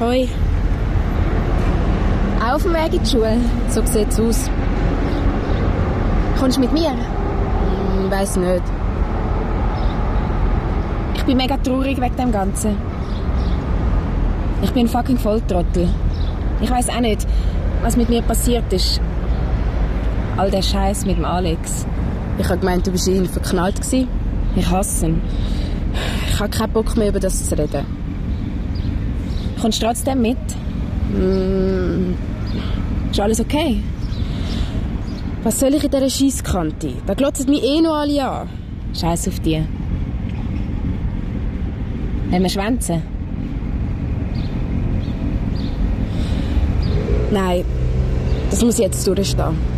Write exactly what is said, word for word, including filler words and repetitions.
Hoi. Auch auf dem Weg in die Schule? So sieht es aus. Kommst du mit mir? Hm, weiss nicht. Ich bin mega traurig wegen dem Ganzen. Ich bin ein fucking Volltrottel. Ich weiss auch nicht, was mit mir passiert ist. All der Scheiß mit dem Alex. Ich habe gemeint, du bist in ihn verknallt gewesen. Ich hasse ihn. Ich habe keinen Bock mehr, über das zu reden. Kommst du trotzdem mit? Mm, ist alles okay? Was soll ich in dieser Scheisskante? Da glotzen mich eh noch alle an. Scheiß auf die. Wollen wir schwänzen? Nein, das muss jetzt durchstehen.